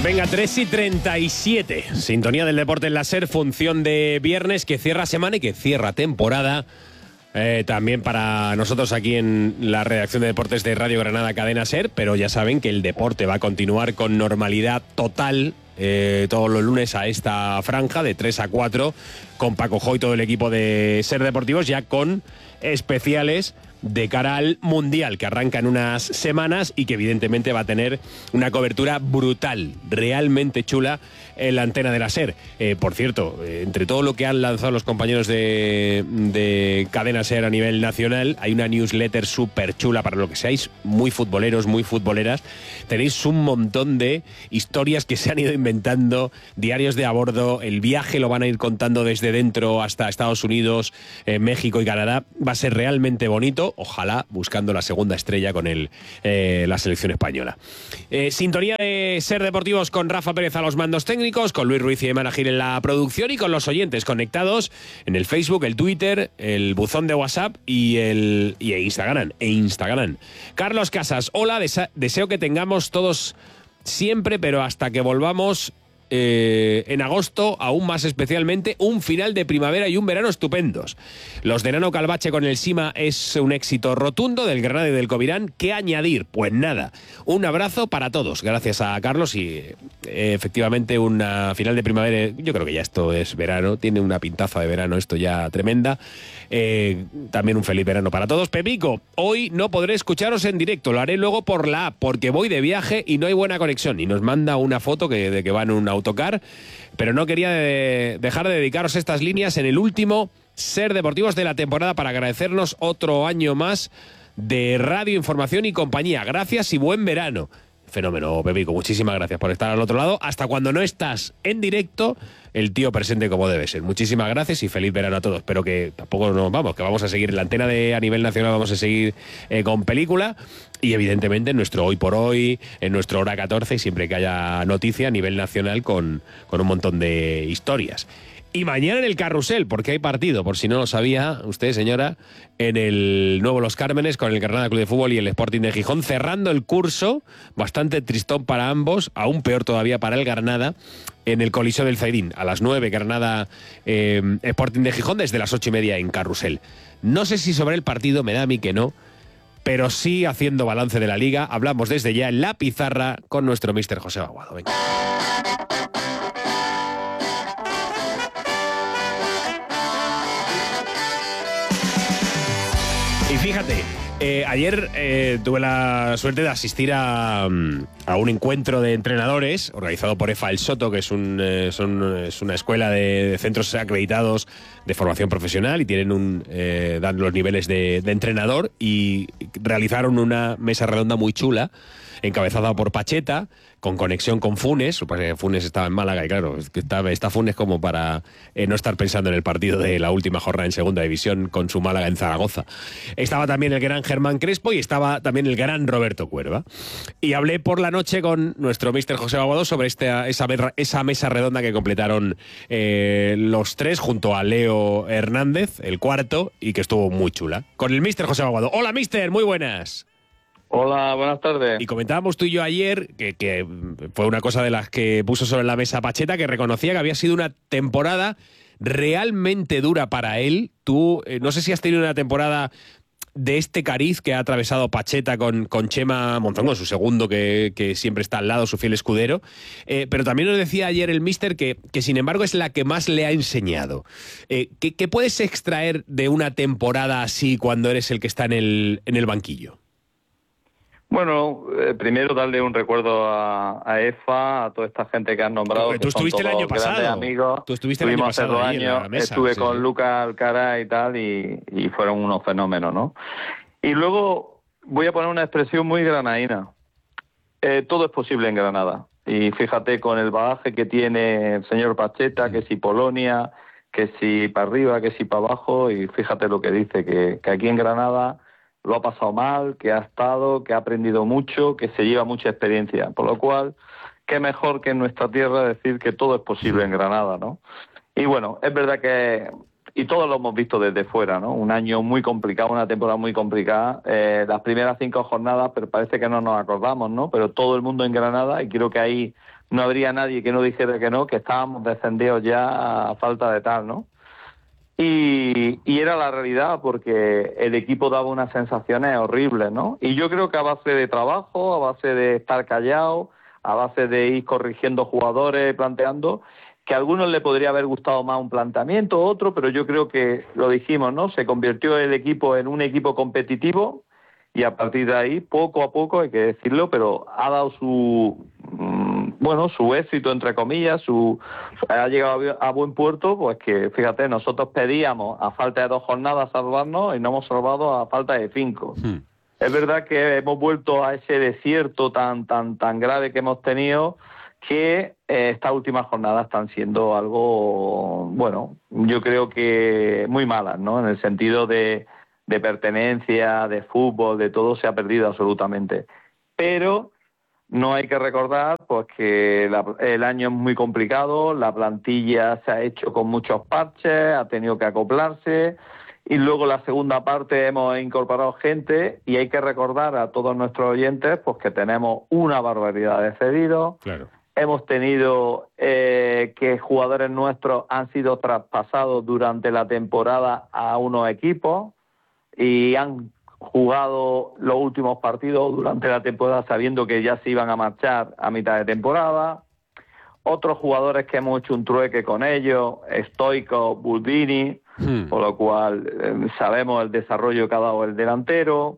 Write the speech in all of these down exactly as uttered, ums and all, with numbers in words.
Venga, tres y treinta y siete. Sintonía del deporte en la SER, función de viernes que cierra semana y que cierra temporada. Eh, también para nosotros aquí en la redacción de deportes de Radio Granada Cadena SER, pero ya saben que el deporte va a continuar con normalidad total eh, todos los lunes a esta franja de tres a cuatro con Paco Jo y todo el equipo de SER Deportivos, ya con especiales de cara al Mundial, que arranca en unas semanas y que evidentemente va a tener una cobertura brutal, realmente chula en la antena de la SER. Eh, por cierto, eh, entre todo lo que han lanzado los compañeros de, de Cadena SER a nivel nacional, hay una newsletter súper chula para lo que seáis muy futboleros, muy futboleras. Tenéis un montón de historias que se han ido inventando, diarios de a bordo, el viaje lo van a ir contando desde dentro hasta Estados Unidos, eh, México y Canadá. Va a ser realmente bonito. Ojalá buscando la segunda estrella con el, eh, la selección española. Eh, sintonía de SER Deportivos con Rafa Pérez a los mandos técnicos, con Luis Ruiz y Emana Gil en la producción y con los oyentes conectados en el Facebook, el Twitter, el buzón de WhatsApp y el y Instagram. E Instagram. Carlos Casas, hola, desa- deseo que tengamos todos siempre, pero hasta que volvamos Eh, en agosto, aún más especialmente, un final de primavera y un verano estupendos. Los de Nano Calvache con el Sima es un éxito rotundo del Granada y del Covirán. ¿Qué añadir? Pues nada, un abrazo para todos, gracias a Carlos y eh, efectivamente una final de primavera, yo creo que ya esto es verano, tiene una pintaza de verano esto ya tremenda. Eh, también un feliz verano para todos. Pepico, hoy no podré escucharos en directo, lo haré luego por la app porque voy de viaje y no hay buena conexión. Y nos manda una foto que, de que va en un autocar, pero no quería de, dejar de dedicaros estas líneas en el último SER Deportivos de la temporada para agradecernos otro año más de radio, información y compañía. Gracias y buen verano. Fenómeno, Pepico, muchísimas gracias por estar al otro lado. Hasta cuando no estás en directo, el tío presente como debe ser. Muchísimas gracias y feliz verano a todos. Pero que tampoco nos vamos, que vamos a seguir en la antena de a nivel nacional, vamos a seguir eh, con película y evidentemente en nuestro Hoy por Hoy, en nuestro Hora catorce y siempre que haya noticia a nivel nacional con, con un montón de historias. Y mañana en el Carrusel, porque hay partido, por si no lo sabía usted, señora, en el nuevo Los Cármenes con el Granada Club de Fútbol y el Sporting de Gijón, cerrando el curso, bastante tristón para ambos, aún peor todavía para el Granada, en el Coliseo del Zaidín, a las nueve, Granada eh, Sporting de Gijón, desde las ocho y media en Carrusel. No sé si sobre el partido, me da a mí que no, pero sí haciendo balance de la Liga. Hablamos desde ya en la pizarra con nuestro míster José Aguado. Venga. Y fíjate, eh, ayer eh, tuve la suerte de asistir a, a un encuentro de entrenadores organizado por EFA El Soto, que es, un, eh, son, es una escuela de, de centros acreditados de formación profesional y tienen un eh, dan los niveles de, de entrenador, y realizaron una mesa redonda muy chula encabezada por Pacheta, con conexión con Funes. Pues Funes estaba en Málaga y claro, está, está Funes como para eh, no estar pensando en el partido de la última jornada en segunda división con su Málaga en Zaragoza. Estaba también el gran Germán Crespo y estaba también el gran Roberto Cuerva. Y hablé por la noche con nuestro míster José Aguado sobre esta, esa, esa mesa redonda que completaron eh, los tres junto a Leo Hernández, el cuarto, y que estuvo muy chula. Con el míster José Aguado. Hola, míster, muy buenas. Hola, buenas tardes. Y comentábamos tú y yo ayer, que, que fue una cosa de las que puso sobre la mesa Pacheta, que reconocía que había sido una temporada realmente dura para él. Tú, eh, no sé si has tenido una temporada de este cariz que ha atravesado Pacheta con, con Chema Monzón, su segundo, que, que siempre está al lado, su fiel escudero. Eh, pero también nos decía ayer el míster que, que, sin embargo, es la que más le ha enseñado. Eh, ¿qué, ¿Qué puedes extraer de una temporada así cuando eres el que está en el, en el banquillo? Bueno, eh, primero darle un recuerdo a, a EFA, a toda esta gente que has nombrado. Tú que estuviste son el año todos pasado. Amigos. Tú estuviste el año pasado. Hace dos años, mesa, estuve sí, con sí. Lucas Alcaraz y tal, y, y fueron unos fenómenos, ¿no? Y luego voy a poner una expresión muy granadina. Eh, todo es posible en Granada. Y fíjate con el bagaje que tiene el señor Pacheta, que si Polonia, que si para arriba, que si para abajo, y fíjate lo que dice, que, que aquí en Granada lo ha pasado mal, que ha estado, que ha aprendido mucho, que se lleva mucha experiencia. Por lo cual, qué mejor que en nuestra tierra decir que todo es posible en Granada, ¿no? Y bueno, es verdad que, y todos lo hemos visto desde fuera, ¿no? Un año muy complicado, una temporada muy complicada. Eh, las primeras cinco jornadas, pero parece que no nos acordamos, ¿no? Pero todo el mundo en Granada, y creo que ahí no habría nadie que no dijera que no, que estábamos descendidos ya a falta de tal, ¿no? Y, y era la realidad, porque el equipo daba unas sensaciones horribles, ¿no? Y yo creo que a base de trabajo, a base de estar callado, a base de ir corrigiendo jugadores, planteando, que a algunos le podría haber gustado más un planteamiento, otro, pero yo creo que, lo dijimos, ¿no? Se convirtió el equipo en un equipo competitivo y a partir de ahí, poco a poco, hay que decirlo, pero ha dado su, bueno, su éxito, entre comillas, su ha llegado a buen puerto, pues que, fíjate, nosotros pedíamos a falta de dos jornadas salvarnos y nos hemos salvado a falta de cinco. Hmm. Es verdad que hemos vuelto a ese desierto tan tan tan grave que hemos tenido, que eh, estas últimas jornadas están siendo algo, bueno, yo creo que muy malas, ¿no? En el sentido de, de pertenencia, de fútbol, de todo se ha perdido absolutamente. Pero no hay que recordar pues que la, el año es muy complicado, la plantilla se ha hecho con muchos parches, ha tenido que acoplarse, y luego la segunda parte hemos incorporado gente, y hay que recordar a todos nuestros oyentes pues que tenemos una barbaridad de cedidos. Claro. Hemos tenido eh, que jugadores nuestros han sido traspasados durante la temporada a unos equipos y han jugado los últimos partidos durante la temporada sabiendo que ya se iban a marchar a mitad de temporada. Otros jugadores que hemos hecho un trueque con ellos, Stoico, Bulbini, hmm. por lo cual eh, sabemos el desarrollo que ha dado el delantero.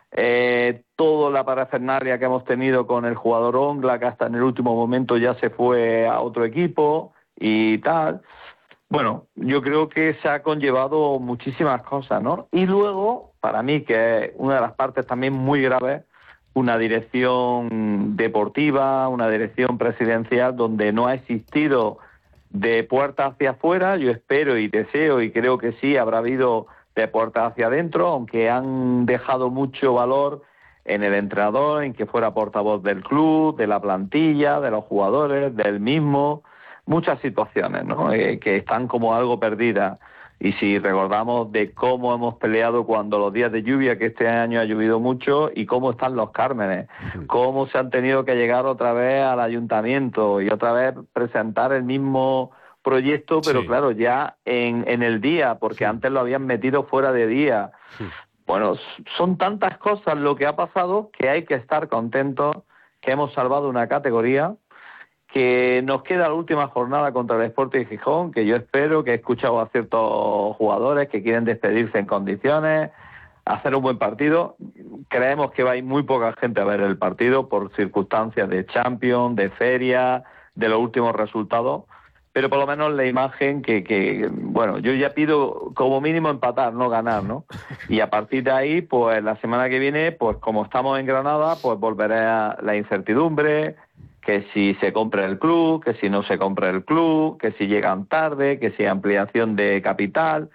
Eh, toda la parafernalia que hemos tenido con el jugador Ongla, que hasta en el último momento ya se fue a otro equipo y tal. Bueno, yo creo que se ha conllevado muchísimas cosas, ¿no? Y luego, para mí, que es una de las partes también muy graves, una dirección deportiva, una dirección presidencial donde no ha existido de puerta hacia afuera. Yo espero y deseo y creo que sí habrá habido de puerta hacia adentro, aunque han dejado mucho valor en el entrenador, en que fuera portavoz del club, de la plantilla, de los jugadores, del mismo, muchas situaciones, ¿no? Eh, que están como algo perdidas. Y si recordamos de cómo hemos peleado cuando los días de lluvia, que este año ha llovido mucho, y cómo están los Cármenes, cómo se han tenido que llegar otra vez al ayuntamiento y otra vez presentar el mismo proyecto, pero sí. claro, ya en, en el día, porque sí. antes lo habían metido fuera de día. Sí. Bueno, son tantas cosas lo que ha pasado que hay que estar contentos que hemos salvado una categoría, que nos queda la última jornada contra el Sporting de Gijón, que yo espero, que he escuchado a ciertos jugadores que quieren despedirse en condiciones, hacer un buen partido. Creemos que va a ir muy poca gente a ver el partido por circunstancias de Champions, de feria, de los últimos resultados, pero por lo menos la imagen que, que, bueno, yo ya pido como mínimo empatar, no ganar, ¿no? Y a partir de ahí, pues la semana que viene, pues como estamos en Granada, pues volveré a la incertidumbre, que si se compra el club, que si no se compra el club, que si llegan tarde, que si hay ampliación de capital.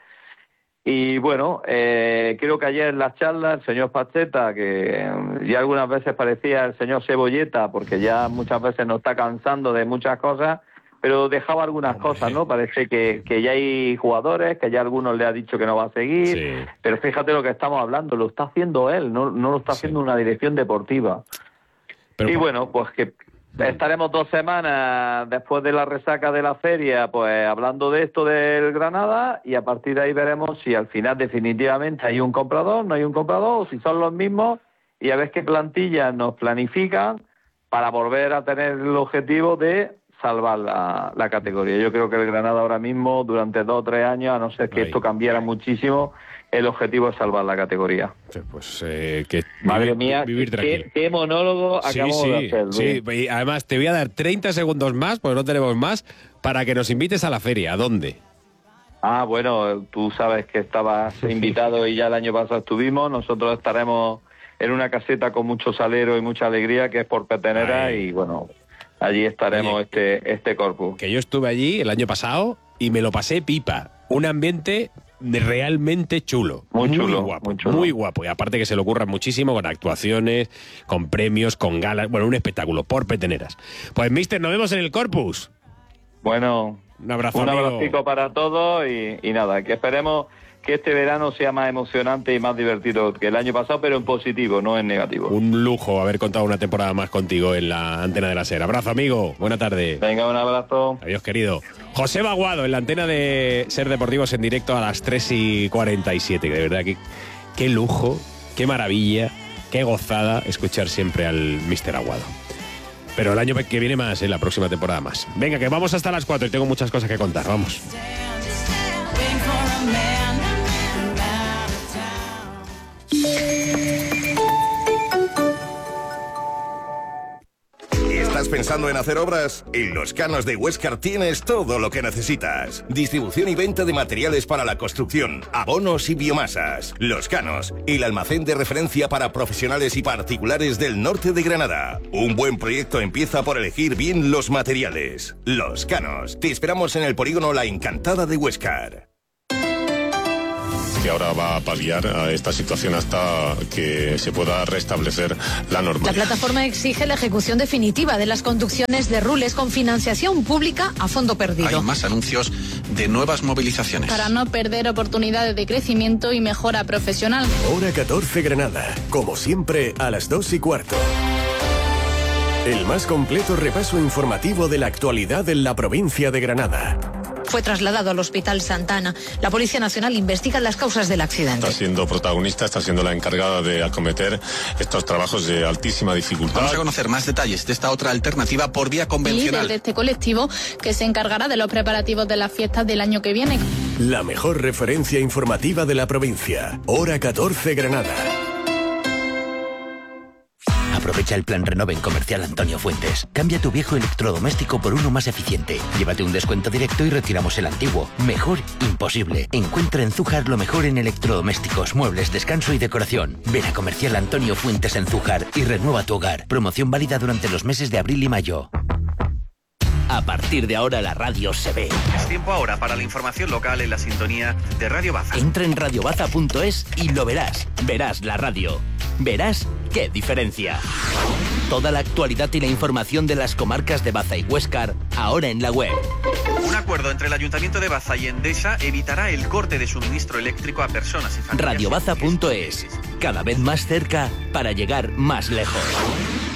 Y bueno, eh, creo que ayer en las charlas el señor Pacheta, que ya algunas veces parecía el señor Cebolleta, porque ya muchas veces nos está cansando de muchas cosas, pero dejaba algunas cosas, ¿no? Parece que, que ya hay jugadores, que ya algunos le ha dicho que no va a seguir, sí. pero fíjate lo que estamos hablando, lo está haciendo él, no, no lo está haciendo sí. una dirección deportiva. Pero, y bueno, pues que estaremos dos semanas después de la resaca de la feria, pues hablando de esto del Granada, y a partir de ahí veremos si al final definitivamente hay un comprador, no hay un comprador, o si son los mismos, y a ver qué plantillas nos planifican para volver a tener el objetivo de salvar la, la categoría. Yo creo que el Granada ahora mismo, durante dos o tres años, a no ser que Ahí. esto cambiara muchísimo, el objetivo es salvar la categoría. Pues eh, que Madre vivir, mía, vivir tranquilo. Qué, qué monólogo sí, acabo sí, de hacer. Sí, y además te voy a dar treinta segundos más, porque no tenemos más, para que nos invites a la feria. ¿A dónde? Ah, bueno, tú sabes que estabas invitado y ya el año pasado estuvimos. Nosotros estaremos en una caseta con mucho salero y mucha alegría, que es por Petenera, Ay. y bueno, allí estaremos. Oye, este, este corpus. Que yo estuve allí el año pasado y me lo pasé pipa. Un ambiente realmente chulo. Muy, muy chulo. Guapo, muy chulo. Muy guapo. Y aparte que se lo ocurran muchísimo con actuaciones, con premios, con galas. Bueno, un espectáculo por Peteneras. Pues, mister, nos vemos en el Corpus. Bueno, un abrazo. Un abrazo para todos y, y nada, que esperemos que este verano sea más emocionante y más divertido que el año pasado, pero en positivo, no en negativo. Un lujo haber contado una temporada más contigo en la antena de la SER. Abrazo, amigo. Buena tarde. Venga, un abrazo. Adiós, querido. José Baguado, en la antena de SER Deportivos en directo a las tres y cuarenta y siete. De verdad, que qué lujo, qué maravilla, qué gozada escuchar siempre al míster Aguado. Pero el año que viene más, ¿eh? La próxima temporada más. Venga, que vamos hasta las cuatro y tengo muchas cosas que contar. Vamos. ¿Estás pensando en hacer obras? En Los Canos de Huéscar tienes todo lo que necesitas. Distribución y venta de materiales para la construcción, abonos y biomasas. Los Canos, el almacén de referencia para profesionales y particulares del norte de Granada. Un buen proyecto empieza por elegir bien los materiales. Los Canos, te esperamos en el polígono La Encantada de Huéscar. Que ahora va a paliar a esta situación hasta que se pueda restablecer la normalidad. La plataforma exige la ejecución definitiva de las conducciones de Rules con financiación pública a fondo perdido. Hay más anuncios de nuevas movilizaciones. Para no perder oportunidades de crecimiento y mejora profesional. Hora catorce Granada, como siempre a las dos y cuarto. El más completo repaso informativo de la actualidad en la provincia de Granada. Fue trasladado al Hospital Santana. La Policía Nacional investiga las causas del accidente. Está siendo protagonista, está siendo la encargada de acometer estos trabajos de altísima dificultad. Vamos a conocer más detalles de esta otra alternativa por vía convencional. Líder de este colectivo que se encargará de los preparativos de las fiestas del año que viene. La mejor referencia informativa de la provincia. Hora catorce Granada. Aprovecha el plan Renove en Comercial Antonio Fuentes. Cambia tu viejo electrodoméstico por uno más eficiente. Llévate un descuento directo y retiramos el antiguo. Mejor imposible. Encuentra en Zújar lo mejor en electrodomésticos, muebles, descanso y decoración. Ven a Comercial Antonio Fuentes en Zújar y renueva tu hogar. Promoción válida durante los meses de abril y mayo. A partir de ahora la radio se ve. Es tiempo ahora para la información local en la sintonía de Radio Baza. Entra en radio baza punto es y lo verás. Verás la radio. Verás qué diferencia. Toda la actualidad y la información de las comarcas de Baza y Huéscar, ahora en la web. Un acuerdo entre el Ayuntamiento de Baza y Endesa evitará el corte de suministro eléctrico a personas y familias. radio baza punto es. Cada vez más cerca para llegar más lejos.